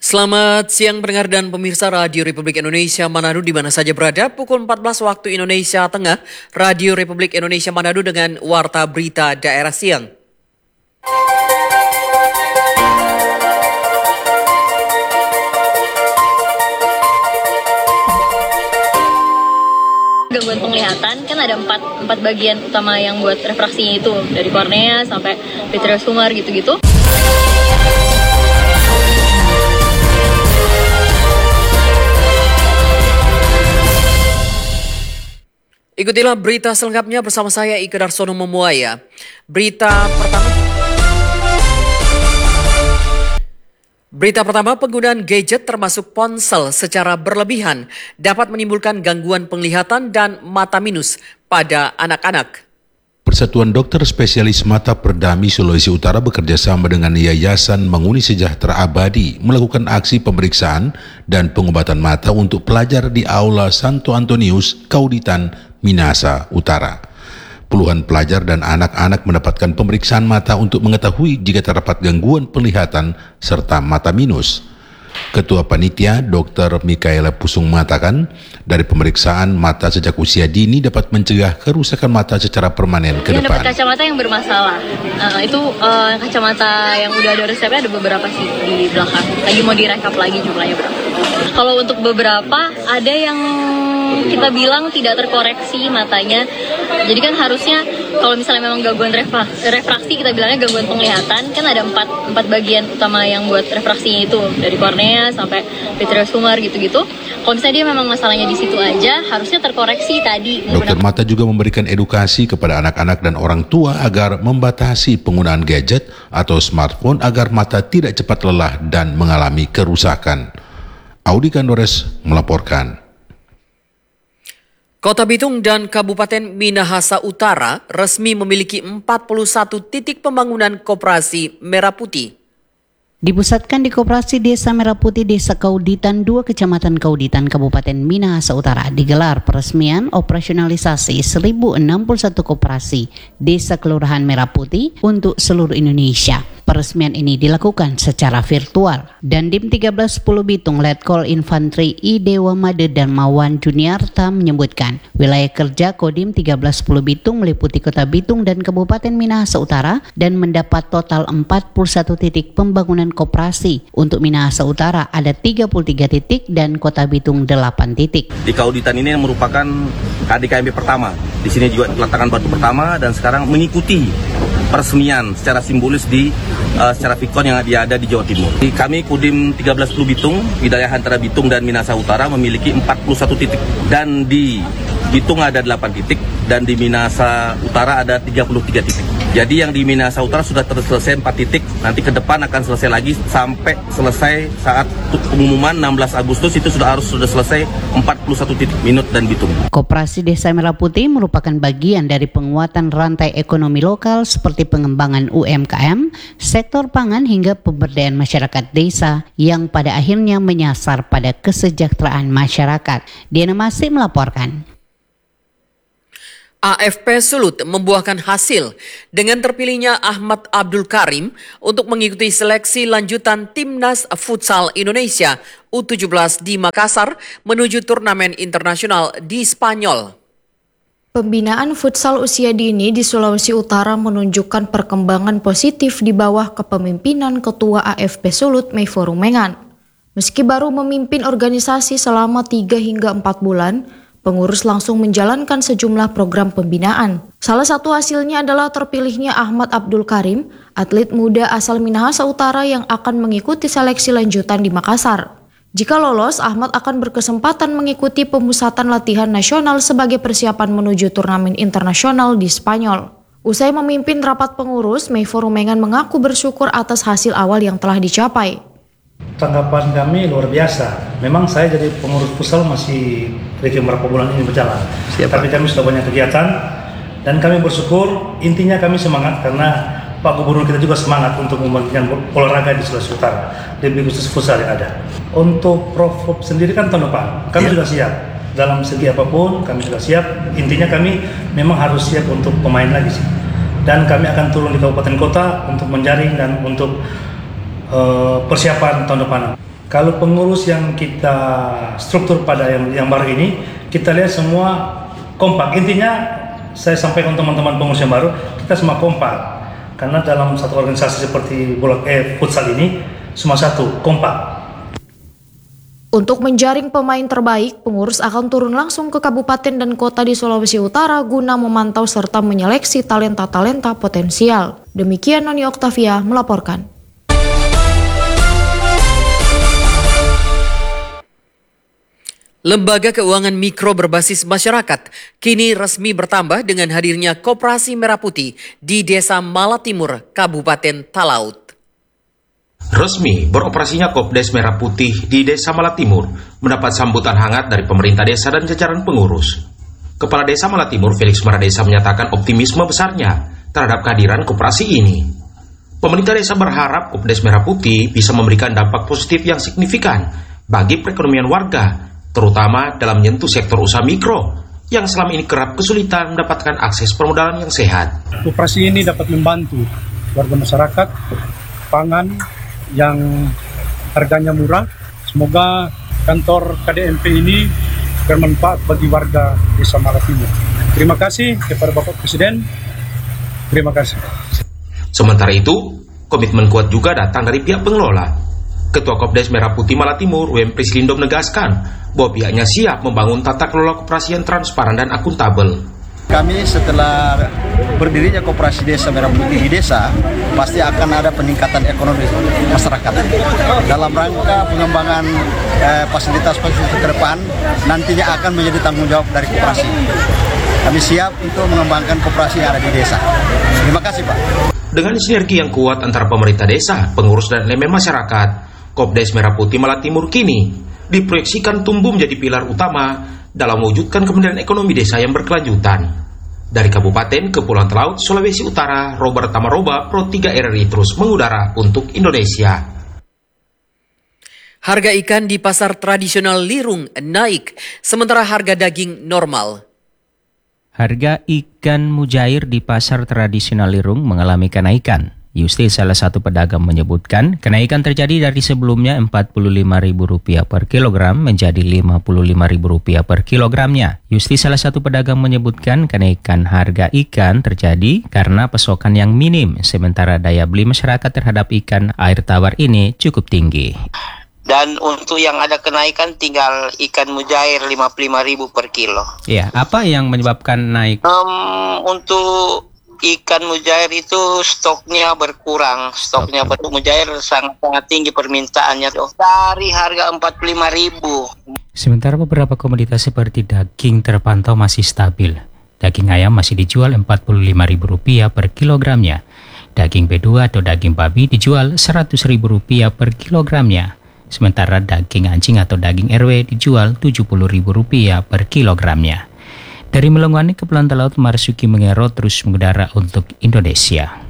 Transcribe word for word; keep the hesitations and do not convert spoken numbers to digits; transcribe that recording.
Selamat siang pendengar dan pemirsa Radio Republik Indonesia Manado di mana saja berada. Pukul empat belas waktu Indonesia Tengah, Radio Republik Indonesia Manado dengan Warta Berita Daerah Siang. Gangguan penglihatan kan ada empat, empat bagian utama yang buat refraksinya itu, dari kornea sampai vitreous tumor gitu-gitu. Ikutilah berita selengkapnya bersama saya Ike Darsono Memuaya. Berita pertama. Berita pertama, penggunaan gadget termasuk ponsel secara berlebihan dapat menimbulkan gangguan penglihatan dan mata minus pada anak-anak. Persatuan Dokter Spesialis Mata Perdami Sulawesi Utara bekerjasama dengan Yayasan Menguni Sejahtera Abadi melakukan aksi pemeriksaan dan pengobatan mata untuk pelajar di Aula Santo Antonius, Kauditan, Minahasa Utara. Puluhan pelajar dan anak-anak mendapatkan pemeriksaan mata untuk mengetahui jika terdapat gangguan penglihatan serta mata minus. Ketua Panitia Dokter Mikaela Pusung mengatakan, dari pemeriksaan mata sejak usia dini dapat mencegah kerusakan mata secara permanen ke depan. Yang dapat kacamata yang bermasalah, uh, itu uh, kacamata yang udah ada resepnya ada beberapa sih di belakang. Lagi mau direkap lagi jumlahnya berapa. Kalau untuk beberapa ada yang kita bilang tidak terkoreksi matanya. Jadi kan harusnya kalau misalnya memang gangguan refraksi, kita bilangnya gangguan penglihatan, kan ada empat, empat bagian utama yang buat refraksinya itu, dari kornea sampai vitreous tumor gitu-gitu. Kalau misalnya dia memang masalahnya di situ aja, harusnya terkoreksi tadi. Dokter mata juga memberikan edukasi kepada anak-anak dan orang tua agar membatasi penggunaan gadget atau smartphone agar mata tidak cepat lelah dan mengalami kerusakan. Audi Kandores melaporkan. Kota Bitung dan Kabupaten Minahasa Utara resmi memiliki empat puluh satu titik pembangunan koperasi Merah Putih. Dipusatkan di Koperasi Desa Merah Putih Desa Kauditan dua Kecamatan Kauditan Kabupaten Minahasa Utara digelar peresmian operasionalisasi seribu enam puluh satu koperasi Desa Kelurahan Merah Putih untuk seluruh Indonesia. Peresmian ini dilakukan secara virtual dan Dim tiga belas sepuluh Bitung Letkol Infanteri I Dewa Made dan Mawan Juniarta menyebutkan wilayah kerja Kodim tiga belas sepuluh Bitung meliputi Kota Bitung dan Kabupaten Minahasa Utara dan mendapat total empat puluh satu titik pembangunan koperasi. Untuk Minahasa Utara ada tiga puluh tiga titik dan Kota Bitung delapan titik. Di Kauditan ini yang merupakan K D K M B pertama. Di sini juga peletakan batu pertama dan sekarang mengikuti peresmian secara simbolis di uh, secara vikon yang ada di Jawa Timur. Di kami Kodim tiga belas sepuluh Bitung, wilayah antara Bitung dan Minahasa Utara memiliki empat puluh satu titik dan di Bitung ada delapan titik dan di Minahasa Utara ada tiga puluh tiga titik. Jadi yang di Minahasa Utara sudah terselesai empat titik, nanti ke depan akan selesai lagi sampai selesai saat pengumuman enam belas Agustus itu sudah harus sudah selesai empat puluh satu titik Minut dan Bitung. Koperasi Desa Merah Putih merupakan bagian dari penguatan rantai ekonomi lokal seperti pengembangan U M K M, sektor pangan hingga pemberdayaan masyarakat desa yang pada akhirnya menyasar pada kesejahteraan masyarakat. Diana Masih melaporkan. A F P Sulut membuahkan hasil dengan terpilihnya Ahmad Abdul Karim untuk mengikuti seleksi lanjutan Timnas Futsal Indonesia U tujuh belas di Makassar menuju turnamen internasional di Spanyol. Pembinaan futsal usia dini di Sulawesi Utara menunjukkan perkembangan positif di bawah kepemimpinan Ketua A F P Sulut Meifor Rumengan. Meski baru memimpin organisasi selama tiga hingga empat bulan, pengurus langsung menjalankan sejumlah program pembinaan. Salah satu hasilnya adalah terpilihnya Ahmad Abdul Karim, atlet muda asal Minahasa Utara yang akan mengikuti seleksi lanjutan di Makassar. Jika lolos, Ahmad akan berkesempatan mengikuti pemusatan latihan nasional sebagai persiapan menuju turnamen internasional di Spanyol. Usai memimpin rapat pengurus, Meifor Rumengan mengaku bersyukur atas hasil awal yang telah dicapai. Tanggapan kami luar biasa. Memang saya jadi pengurus futsal masih dari beberapa bulan ini berjalan. Siapa? Tapi kami sudah banyak kegiatan dan kami bersyukur. Intinya kami semangat karena Pak Gubernur kita juga semangat untuk membagikan olahraga di Sulawesi Utara, lebih khusus futsal yang ada. Untuk Prof sendiri kan tahun depan, kami ya. Sudah siap dalam segi apapun, kami sudah siap. Intinya kami memang harus siap untuk pemain lagi sih. Dan kami akan turun di kabupaten kota untuk menjaring dan untuk uh, persiapan tahun depan. Kalau pengurus yang kita struktur pada yang, yang baru ini, kita lihat semua kompak. Intinya saya sampaikan teman-teman pengurus yang baru, kita semua kompak. Karena dalam satu organisasi seperti bola eh, futsal ini, semua satu, kompak. Untuk menjaring pemain terbaik, pengurus akan turun langsung ke kabupaten dan kota di Sulawesi Utara guna memantau serta menyeleksi talenta-talenta potensial. Demikian Noni Oktavia melaporkan. Lembaga keuangan mikro berbasis masyarakat kini resmi bertambah dengan hadirnya Koperasi Merah Putih di Desa Malatimur, Kabupaten Talaut. Resmi beroperasinya Kopdes Merah Putih di Desa Malatimur mendapat sambutan hangat dari pemerintah desa dan jajaran pengurus. Kepala Desa Malatimur Felix Maradesa menyatakan optimisme besarnya terhadap kehadiran koperasi ini. Pemerintah desa berharap Kopdes Merah Putih bisa memberikan dampak positif yang signifikan bagi perekonomian warga, terutama dalam menyentuh sektor usaha mikro yang selama ini kerap kesulitan mendapatkan akses permodalan yang sehat. Koperasi ini dapat membantu warga masyarakat pangan yang harganya murah. Semoga kantor K D M P ini bermanfaat bagi warga Desa Malatimur. Terima kasih kepada Bapak Presiden. Terima kasih. Sementara itu, komitmen kuat juga datang dari pihak pengelola. Ketua Kopdes Merah Putih Malatimur, W M Prislindo, menegaskan bahwa pihaknya siap membangun tata kelola koperasi yang transparan dan akuntabel. Kami setelah berdirinya Koperasi Desa Merah Putih di desa, pasti akan ada peningkatan ekonomi masyarakat. Dalam rangka pengembangan eh, fasilitas-fasilitas ke depan, nantinya akan menjadi tanggung jawab dari koperasi. Kami siap untuk mengembangkan koperasi yang ada di desa. Terima kasih, Pak. Dengan sinergi yang kuat antara pemerintah desa, pengurus dan elemen masyarakat, Kopdes Merah Putih Malatimur kini diproyeksikan tumbuh menjadi pilar utama dalam mewujudkan kemudahan ekonomi desa yang berkelanjutan. Dari Kabupaten Kepulauan Talaut, Sulawesi Utara, Robert Tamaroba, Pro tiga R R I terus mengudara untuk Indonesia. Harga ikan di pasar tradisional Lirung naik, sementara harga daging normal. Harga ikan mujair di pasar tradisional Lirung mengalami kenaikan. Yusti, salah satu pedagang, menyebutkan kenaikan terjadi dari sebelumnya empat puluh lima ribu rupiah per kilogram menjadi lima puluh lima ribu rupiah per kilogramnya. Yusti, salah satu pedagang, menyebutkan kenaikan harga ikan terjadi karena pasokan yang minim, sementara daya beli masyarakat terhadap ikan air tawar ini cukup tinggi. Dan untuk yang ada kenaikan tinggal ikan mujair lima puluh lima ribu per kilo. Ya, apa yang menyebabkan naik? Um, untuk ikan mujair itu stoknya berkurang, stoknya okay. Mujair sangat-sangat tinggi permintaannya dari harga empat puluh lima ribu. Sementara beberapa komoditas seperti daging terpantau masih stabil. Daging ayam masih dijual empat puluh lima ribu rupiah per kilogramnya. Daging B dua atau daging babi dijual seratus ribu rupiah per kilogramnya. Sementara daging anjing atau daging R W dijual tujuh puluh ribu rupiah per kilogramnya. Dari Melongwani, Kepulauan Talaut, Marsuki Mengero terus mengudara untuk Indonesia.